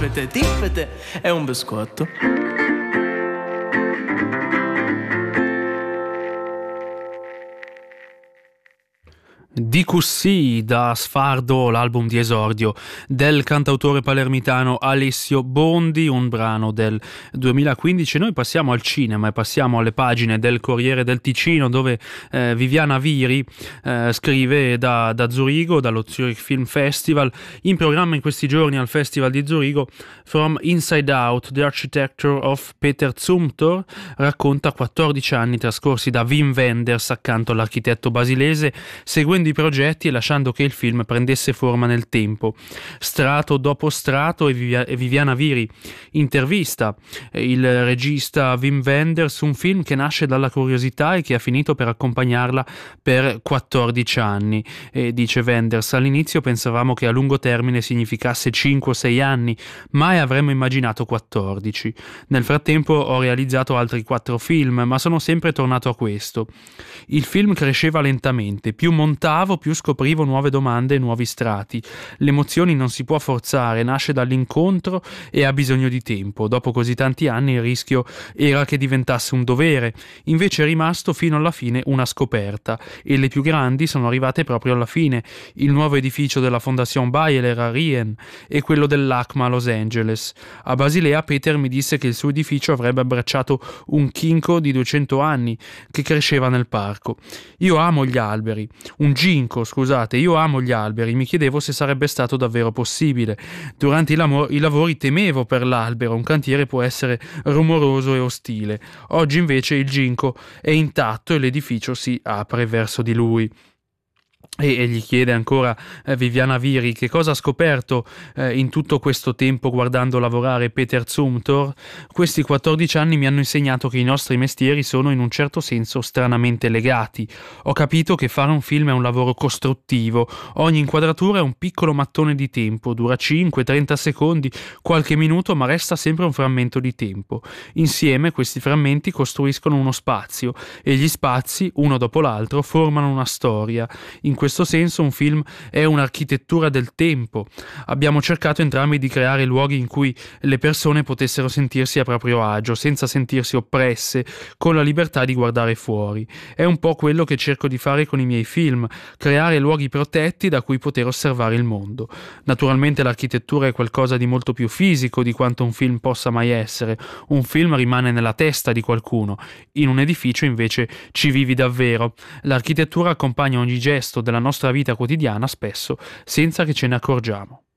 Tippete è un biscotto. DQC da Sfardo, l'album di esordio del cantautore palermitano Alessio Bondi, un brano del 2015. Noi passiamo al cinema e passiamo alle pagine del Corriere del Ticino, dove Viviana Viri scrive da Zurigo, dallo Zurich Film Festival. In programma in questi giorni al Festival di Zurigo From Inside Out, The Architecture of Peter Zumthor racconta 14 anni trascorsi da Wim Wenders accanto all'architetto basilese, seguendo i progetti e lasciando che il film prendesse forma nel tempo. Strato dopo strato, e Viviana Viri intervista il regista Wim Wenders, un film che nasce dalla curiosità e che ha finito per accompagnarla per 14 anni. E dice Wenders: all'inizio pensavamo che a lungo termine significasse 5 o 6 anni, mai avremmo immaginato 14. Nel frattempo ho realizzato altri 4 film, ma sono sempre tornato a questo. Il film cresceva lentamente, più montavo, più scoprivo nuove domande e nuovi strati. L'emozione non si può forzare, nasce dall'incontro e ha bisogno di tempo. Dopo così tanti anni il rischio era che diventasse un dovere, invece è rimasto fino alla fine una scoperta, e le più grandi sono arrivate proprio alla fine: il nuovo edificio della Fondation Bayer a Rien e quello dell'ACMA a Los Angeles. A Basilea Peter mi disse che il suo edificio avrebbe abbracciato un chinco di 200 anni che cresceva nel parco. Io amo gli alberi, io amo gli alberi, mi chiedevo se sarebbe stato davvero possibile. Durante i lavori temevo per l'albero, un cantiere può essere rumoroso e ostile. Oggi invece il ginkgo è intatto e l'edificio si apre verso di lui. E gli chiede ancora Viviana Viri che cosa ha scoperto in tutto questo tempo guardando lavorare Peter Zumthor. Questi 14 anni mi hanno insegnato che i nostri mestieri sono in un certo senso stranamente legati. Ho capito che fare un film è un lavoro costruttivo, ogni inquadratura è un piccolo mattone di tempo, dura 5-30 secondi, qualche minuto, ma resta sempre un frammento di tempo. Insieme questi frammenti costruiscono uno spazio e gli spazi, uno dopo l'altro, formano una storia. In questo senso un film è un'architettura del tempo. Abbiamo cercato entrambi di creare luoghi in cui le persone potessero sentirsi a proprio agio, senza sentirsi oppresse, con la libertà di guardare fuori. È un po' quello che cerco di fare con i miei film, creare luoghi protetti da cui poter osservare il mondo. Naturalmente l'architettura è qualcosa di molto più fisico di quanto un film possa mai essere. Un film rimane nella testa di qualcuno, in un edificio invece ci vivi davvero. L'architettura accompagna ogni gesto della nostra vita quotidiana, spesso senza che ce ne accorgiamo.